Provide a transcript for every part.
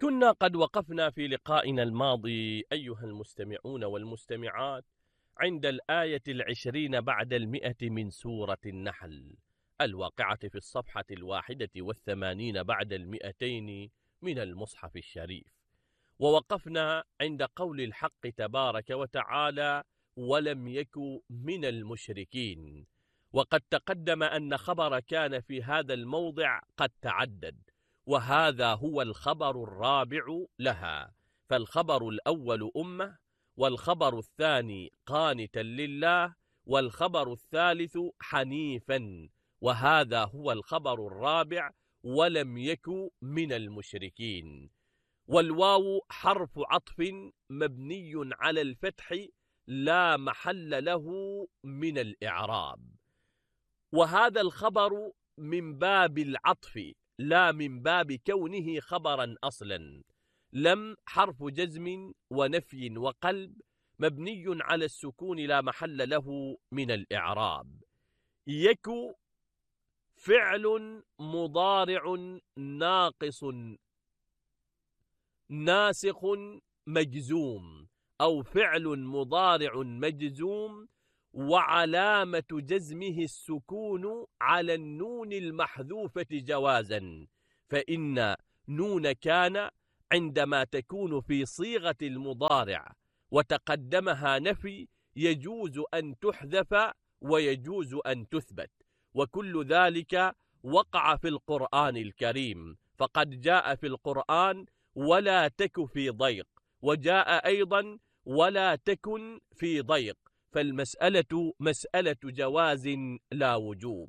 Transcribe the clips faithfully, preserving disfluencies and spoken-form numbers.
كنا قد وقفنا في لقائنا الماضي أيها المستمعون والمستمعات عند الآية العشرين بعد المئة من سورة النحل الواقعة في الصفحة الواحدة والثمانين بعد المئتين من المصحف الشريف، ووقفنا عند قول الحق تبارك وتعالى: ولم يك من المشركين. وقد تقدم أن خبر كان في هذا الموضع قد تعدد، وهذا هو الخبر الرابع لها. فالخبر الأول أمة، والخبر الثاني قانتا لله، والخبر الثالث حنيفا، وهذا هو الخبر الرابع: ولم يك من المشركين. والواو حرف عطف مبني على الفتح لا محل له من الإعراب، وهذا الخبر من باب العطف لا من باب كونه خبرا أصلا. لم حرف جزم ونفي وقلب مبني على السكون لا محل له من الإعراب. يك فعل مضارع ناقص ناسخ مجزوم، أو فعل مضارع مجزوم وعلامة جزمه السكون على النون المحذوفة جوازا، فإن نون كان عندما تكون في صيغة المضارع وتقدمها نفي يجوز أن تحذف ويجوز أن تثبت، وكل ذلك وقع في القرآن الكريم، فقد جاء في القرآن: ولا تك في ضيق، وجاء أيضا: ولا تكن في ضيق، فالمسألة مسألة جواز لا وجوب.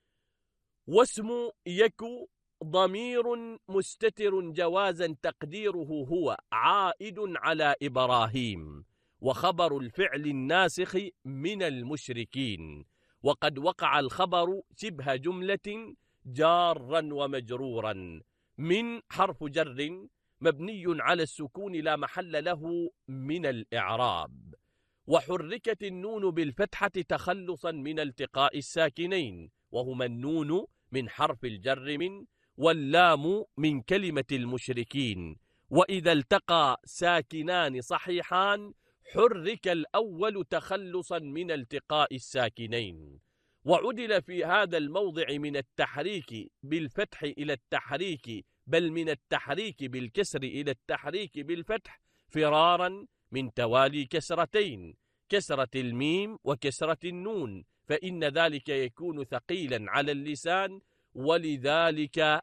واسم يك ضمير مستتر جوازا تقديره هو عائد على إبراهيم، وخبر الفعل الناسخ من المشركين، وقد وقع الخبر شبه جملة جارا ومجرورا من حرف جر مبني على السكون لا محل له من الإعراب، وحركت النون بالفتحة تخلصا من التقاء الساكنين، وهما النون من حرف الجر من، واللام من كلمة المشركين، وإذا التقى ساكنان صحيحان حرك الأول تخلصا من التقاء الساكنين. وعدل في هذا الموضع من التحريك بالفتح إلى التحريك، بل من التحريك بالكسر إلى التحريك بالفتح، فرارا من توالي كسرتين، كسرة الميم وكسرة النون، فإن ذلك يكون ثقيلا على اللسان، ولذلك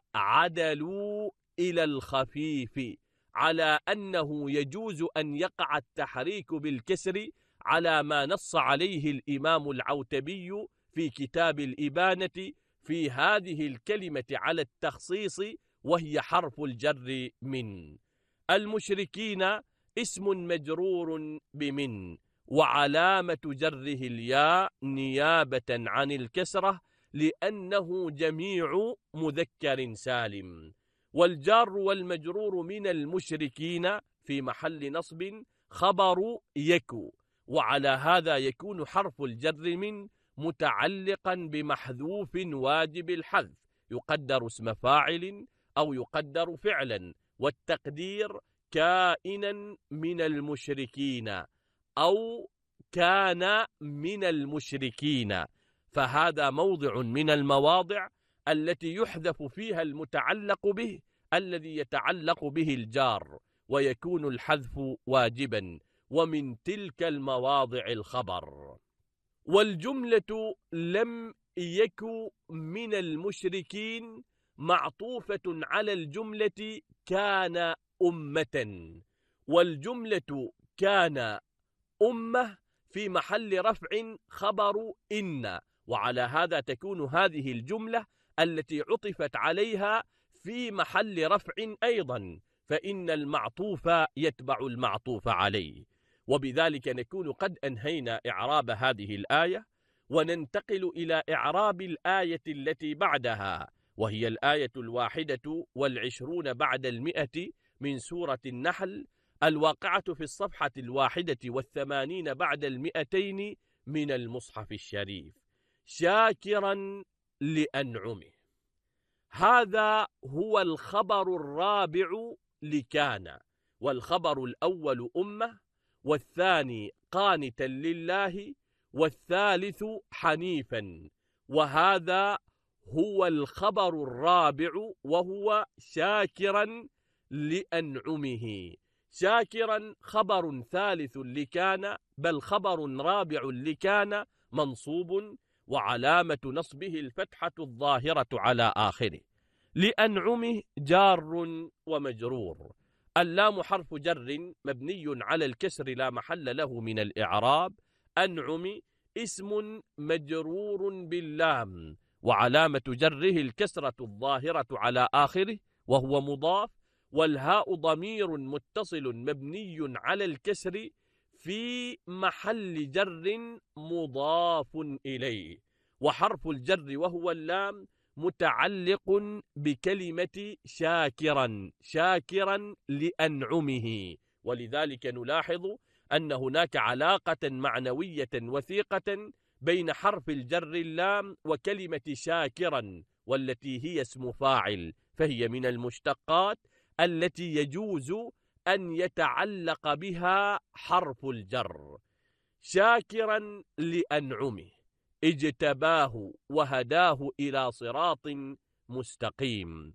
عدلوا إلى الخفيف، على أنه يجوز أن يقع التحريك بالكسر على ما نص عليه الإمام العوتبي في كتاب الإبانة في هذه الكلمة على التخصيص، وهي حرف الجر من. المشركين اسم مجرور بمن، وعلامة جره الياء نيابة عن الكسرة لأنه جميع مذكر سالم. والجار والمجرور من المشركين في محل نصب خبر يك، وعلى هذا يكون حرف الجر من متعلقا بمحذوف واجب الحذف، يقدر اسم فاعل أو يقدر فعلا، والتقدير كائنا من المشركين أو كان من المشركين، فهذا موضع من المواضع التي يحذف فيها المتعلق به الذي يتعلق به الجار، ويكون الحذف واجبا، ومن تلك المواضع الخبر. والجملة لم يك من المشركين معطوفة على الجملة كان أمة، والجملة كان أمة في محل رفع خبر إن، وعلى هذا تكون هذه الجملة التي عطفت عليها في محل رفع أيضا، فإن المعطوف يتبع المعطوف عليه. وبذلك نكون قد أنهينا إعراب هذه الآية، وننتقل إلى إعراب الآية التي بعدها، وهي الآية الواحدة والعشرون بعد المئة من سورة النحل، الواقعة في الصفحة الواحدة والثمانين بعد المئتين من المصحف الشريف: شاكرا لأنعمه. هذا هو الخبر الرابع لكان، والخبر الأول أمة، والثاني قانتا لله، والثالث حنيفا. وهذا هو الخبر الرابع، وهو شاكرا لأنعمه. شاكرا خبر ثالث لكان، بل خبر رابع لكان منصوب، وعلامة نصبه الفتحة الظاهرة على آخره. لأنعمه جار ومجرور. اللام حرف جر مبني على الكسر لا محل له من الإعراب. أنعم اسم مجرور باللام، وعلامة جره الكسرة الظاهرة على آخره وهو مضاف. والهاء ضمير متصل مبني على الكسر في محل جر مضاف إليه. وحرف الجر وهو اللام متعلق بكلمة شاكرا، شاكرا لأنعمه. ولذلك نلاحظ أن هناك علاقة معنوية وثيقة بين حرف الجر اللام وكلمة شاكرا، والتي هي اسم فاعل، فهي من المشتقات التي يجوز أن يتعلق بها حرف الجر. شاكرا لأنعمه اجتباه وهداه إلى صراط مستقيم.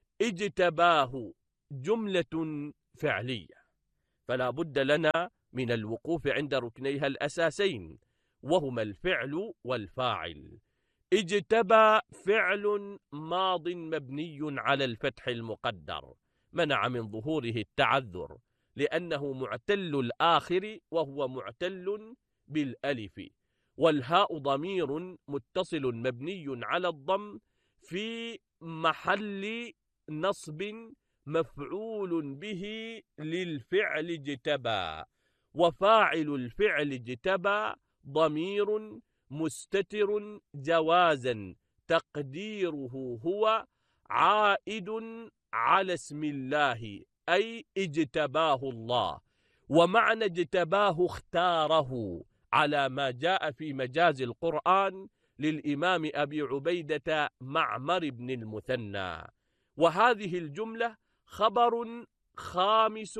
اجتباه جملة فعلية، فلا بد لنا من الوقوف عند ركنيها الأساسين، وهما الفعل والفاعل. اجتبى فعل ماض مبني على الفتح المقدر، منع من ظهوره التعذر لأنه معتل الآخر وهو معتل بالألف. والهاء ضمير متصل مبني على الضم في محل نصب مفعول به للفعل اجتبى. وفاعل الفعل اجتبى ضمير مستتر جوازا تقديره هو عائد على اسم الله، أي اجتباه الله. ومعنى اجتباه اختاره على ما جاء في مجاز القرآن للإمام أبي عبيدة معمر بن المثنى. وهذه الجملة خبر خامس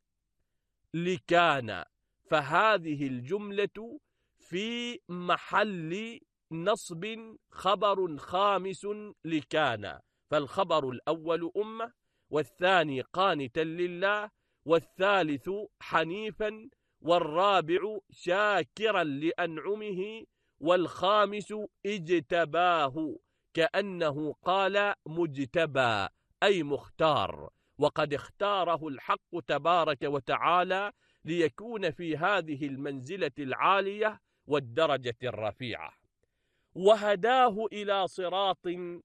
لكان، فهذه الجملة في محل نصب خبر خامس لكان. فالخبر الأول أمة، والثاني قانتا لله، والثالث حنيفا، والرابع شاكرا لأنعمه، والخامس اجتباه، كأنه قال مجتبى أي مختار، وقد اختاره الحق تبارك وتعالى ليكون في هذه المنزلة العالية والدرجة الرفيعة. وهداه إلى صراط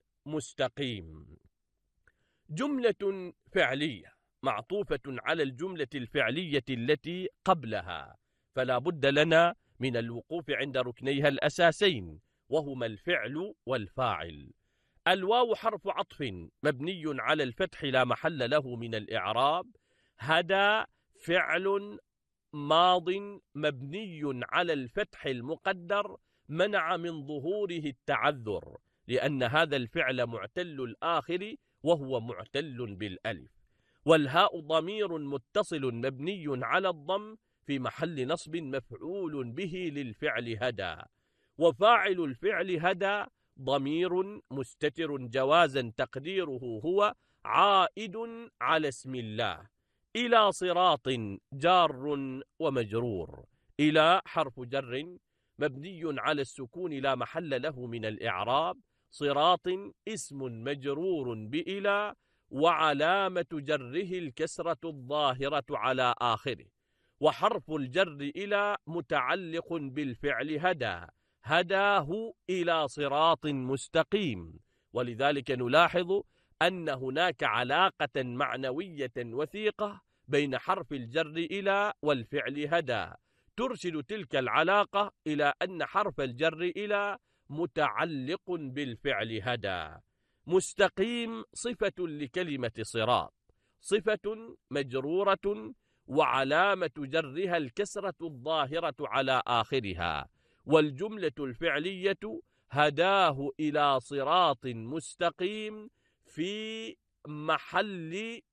مستقيم جملة فعلية معطوفة على الجملة الفعلية التي قبلها، فلا بد لنا من الوقوف عند ركنيها الأساسين، وهما الفعل والفاعل. الواو حرف عطف مبني على الفتح لا محل له من الإعراب. هدى فعل ماض مبني على الفتح المقدر منع من ظهوره التعذر، لأن هذا الفعل معتل الآخر وهو معتل بالألف. والهاء ضمير متصل مبني على الضم في محل نصب مفعول به للفعل هدى. وفاعل الفعل هدى ضمير مستتر جوازا تقديره هو عائد على اسم الله. إلى صراط جار ومجرور. إلى حرف جر مبني على السكون لا محل له من الإعراب. صراط اسم مجرور بإلى، وعلامة جره الكسرة الظاهرة على آخره. وحرف الجر إلى متعلق بالفعل هدى، هداه إلى صراط مستقيم. ولذلك نلاحظ أن هناك علاقة معنوية وثيقة بين حرف الجر إلى والفعل هدى، ترشد تلك العلاقة إلى أن حرف الجر إلى متعلق بالفعل هدى. مستقيم صفة لكلمة صراط، صفة مجرورة وعلامة جرها الكسرة الظاهرة على آخرها. والجملة الفعلية هداه إلى صراط مستقيم في محل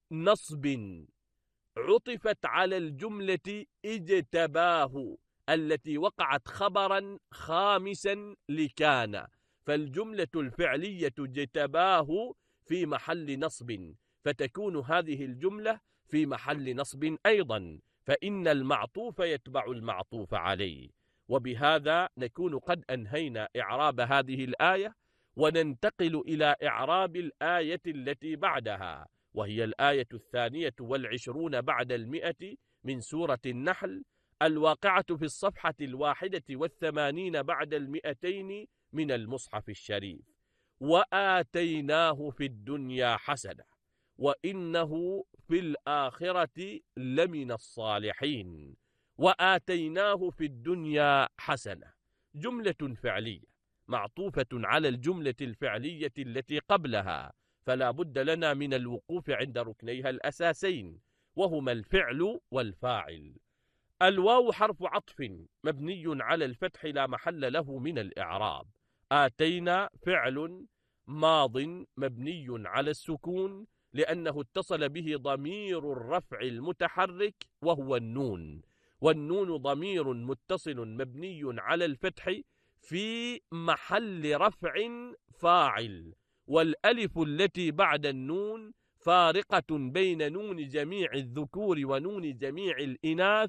نصب عطفت على الجملة اجتباه التي وقعت خبرا خامسا لكان، فالجملة الفعلية اجتباه في محل نصب، فتكون هذه الجملة في محل نصب أيضا، فإن المعطوف يتبع المعطوف عليه. وبهذا نكون قد أنهينا إعراب هذه الآية، وننتقل إلى إعراب الآية التي بعدها، وهي الآية الثانية والعشرون بعد المئة من سورة النحل، الواقعة في الصفحة الواحدة والثمانين بعد المئتين من المصحف الشريف. وآتيناه في الدنيا حسنة وإنه في الآخرة لمن الصالحين. وآتيناه في الدنيا حسنة جملة فعلية معطوفة على الجملة الفعلية التي قبلها، فلا بد لنا من الوقوف عند ركنيها الأساسين، وهما الفعل والفاعل. الواو حرف عطف مبني على الفتح لا محل له من الإعراب. آتينا فعل ماض مبني على السكون لأنه اتصل به ضمير الرفع المتحرك وهو النون، والنون ضمير متصل مبني على الفتح في محل رفع فاعل، والألف التي بعد النون فارقة بين نون جميع الذكور ونون جميع الإناث